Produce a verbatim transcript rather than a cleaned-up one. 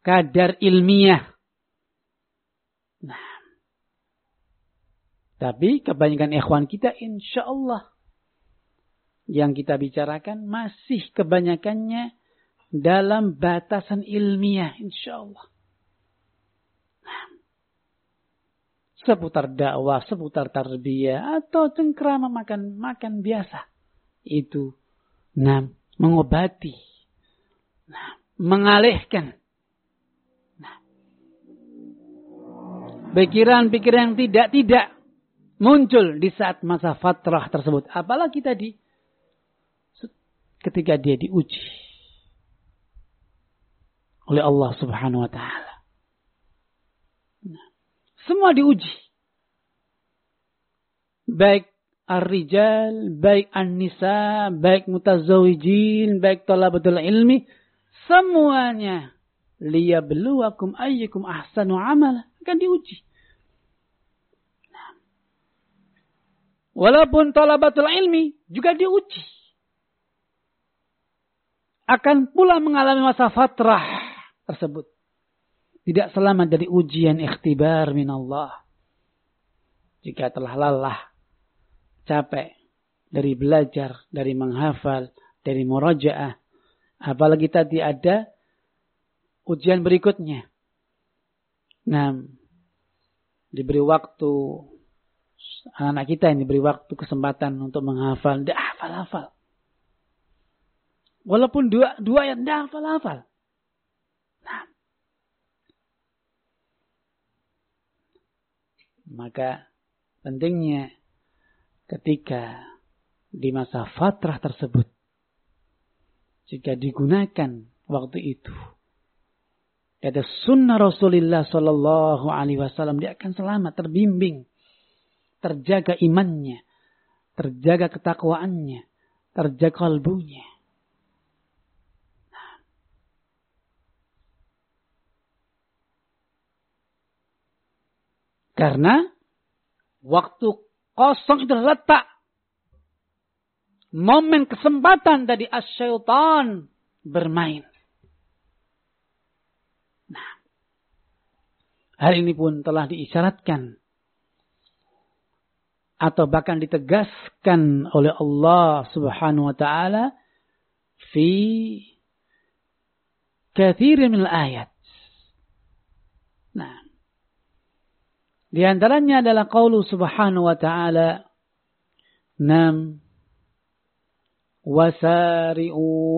kadar ilmiah. Nah, tapi kebanyakan ikhwan kita insya Allah yang kita bicarakan masih kebanyakannya dalam batasan ilmiah insya Allah. Nah, seputar dakwah, seputar tarbiyah atau cengkrama makan makan biasa. Itu nah, mengobati, nah, mengalihkan nah, pikiran-pikiran yang tidak-tidak muncul di saat masa fatrah tersebut. Apalagi tadi ketika dia diuji oleh Allah Subhanahu wa taala. Nah, semua diuji. Baik ar-rijal, baik an-nisa, baik mutazawijin, baik talabatul ilmi, semuanya liyabluwakum ayyukum ahsanu amala, akan diuji. Nah, walaupun talabatul ilmi juga diuji. Akan pula mengalami masa fatrah tersebut. Tidak selamat dari ujian ikhtibar minallah. Jika telah lelah, capek dari belajar, dari menghafal, dari murajaah. Apalagi tadi ada ujian berikutnya. Nah, diberi waktu, anak-anak kita ini diberi waktu kesempatan untuk menghafal. Dia hafal-hafal. Walaupun dua, dua ayat, dia hafal-hafal. Nah, maka pentingnya ketika di masa fatrah tersebut, jika digunakan waktu itu, ada sunnah Rasulullah Sallallahu Alaihi Wasallam, dia akan selamat, terbimbing, terjaga imannya, terjaga ketakwaannya, terjaga kalbunya. Karena waktu kosong itu letak momen kesempatan dari asyaitan bermain. Nah, hal ini pun telah diisyaratkan atau bahkan ditegaskan oleh Allah Subhanahu wa taala fi katsirin minal ayat. Nah, di antaranya adalah qaulu Subhanahu wa ta'ala, nam wasari'u